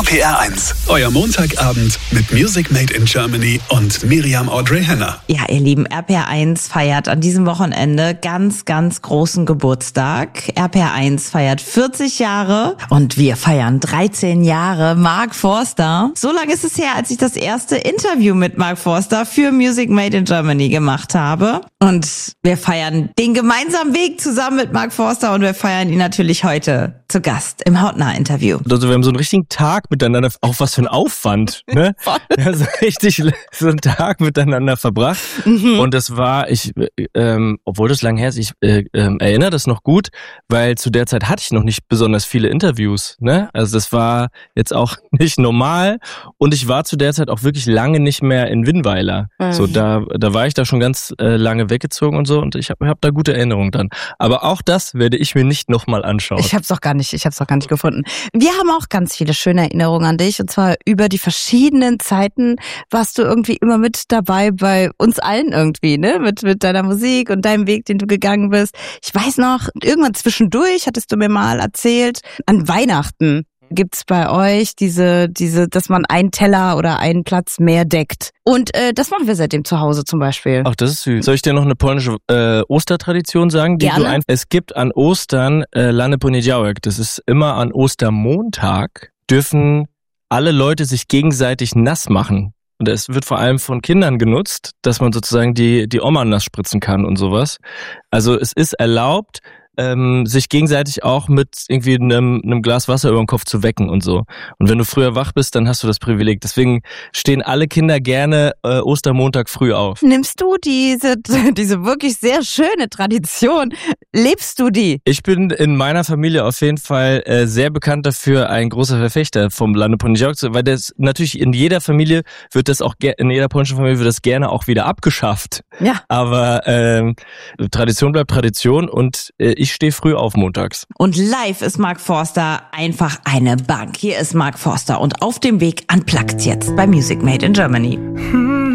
RPR1, euer Montagabend mit Music Made in Germany und Miriam Audrey Henner. Ja, ihr Lieben, RPR1 feiert an diesem Wochenende ganz, ganz großen Geburtstag. RPR1 feiert 40 Jahre und wir feiern 13 Jahre Mark Forster. So lange ist es her, als ich das erste Interview mit Mark Forster für Music Made in Germany gemacht habe. Und wir feiern den gemeinsamen Weg zusammen mit Mark Forster und wir feiern ihn natürlich heute zu Gast im Hautnah-Interview. Also wir haben so einen richtigen Tag miteinander, auch was für ein Aufwand, ne? Ja, so richtig so einen Tag miteinander verbracht. Und das war, obwohl das lang her ist, ich erinnere das noch gut, weil zu der Zeit hatte ich noch nicht besonders viele Interviews, ne? Also das war jetzt auch nicht normal und ich war zu der Zeit auch wirklich lange nicht mehr in Winnweiler. So, da war ich da schon ganz lange weggezogen und so und ich hab da gute Erinnerungen dran. Aber auch das werde ich mir nicht nochmal anschauen. Ich hab's auch gar nicht gefunden. Wir haben auch ganz viele schöne Erinnerungen an dich und zwar über die verschiedenen Zeiten warst du irgendwie immer mit dabei bei uns allen irgendwie, ne? Mit deiner Musik und deinem Weg, den du gegangen bist. Ich weiß noch, irgendwann zwischendurch hattest du mir mal erzählt, an Weihnachten gibt's bei euch diese, dass man einen Teller oder einen Platz mehr deckt. Und das machen wir seitdem zu Hause zum Beispiel. Ach, das ist süß. Soll ich dir noch eine polnische Ostertradition sagen? Gerne. Es gibt an Ostern Lany Poniedziałek. Das ist immer an Ostermontag, dürfen alle Leute sich gegenseitig nass machen. Und es wird vor allem von Kindern genutzt, dass man sozusagen die Oma nass spritzen kann und sowas. Also es ist erlaubt, sich gegenseitig auch mit irgendwie einem Glas Wasser über den Kopf zu wecken und so. Und wenn du früher wach bist, dann hast du das Privileg. Deswegen stehen alle Kinder gerne Ostermontag früh auf. Nimmst du diese wirklich sehr schöne Tradition, lebst du die? Ich bin in meiner Familie auf jeden Fall sehr bekannt dafür, ein großer Verfechter vom Lany Poniedziałek, weil das natürlich in jeder Familie in jeder polnischen Familie wird das gerne auch wieder abgeschafft. Ja. Aber Tradition bleibt Tradition und ich stehe früh auf montags. Und live ist Mark Forster einfach eine Bank. Hier ist Mark Forster und auf dem Weg unplugged jetzt bei Music Made in Germany.